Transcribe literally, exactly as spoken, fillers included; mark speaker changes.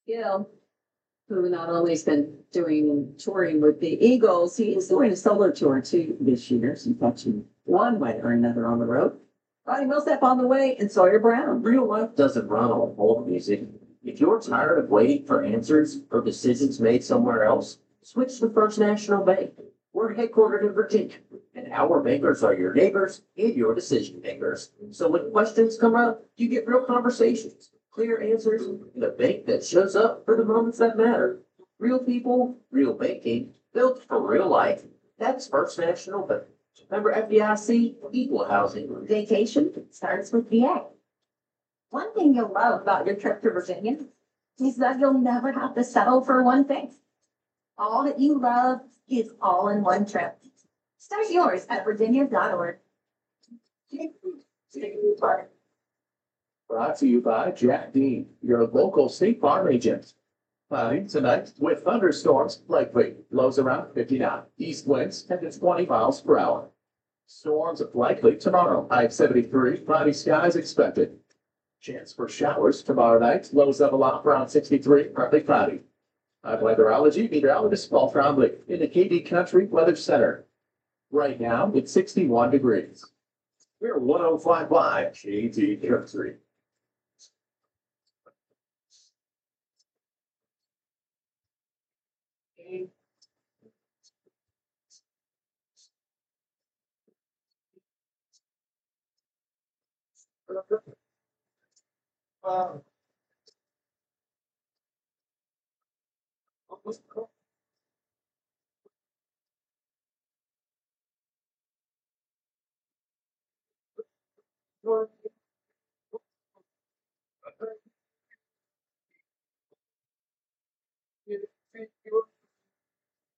Speaker 1: Gill, who not only has been doing touring with the Eagles, he is doing a solo tour too this year. So touching one way or another on the road. Roddy Millsap on the way and Sawyer Brown.
Speaker 2: Real life doesn't run on hold music. If you're tired of waiting for answers or decisions made somewhere else, switch to First National Bank. We're headquartered in Virginia, and our bankers are your neighbors and your decision makers. So when questions come up, you get real conversations, clear answers, and a bank that shows up for the moments that matter. Real people, real banking, built for real life. That's First National Bank. Member F D I C, equal housing.
Speaker 3: Vacation starts with V A. One thing you'll love about your trip to Virginia is that you'll never have to settle for one thing. All that you love is all in one trip. Start yours at virginia dot org.
Speaker 4: Brought to you by Jack Dean, your local State Farm agent. Cloudy tonight with thunderstorms likely. Lows around fifty-nine. East winds ten to twenty miles per hour. Storms likely tomorrow. High seventy-three. Cloudy skies expected. Chance for showers tomorrow night. Lows level off around sixty-three. Partly cloudy. I'm weatherology meteorologist Paul Trombley in the K D Country Weather Center. Right now it's sixty-one degrees. We're one oh five live K D Country. Um,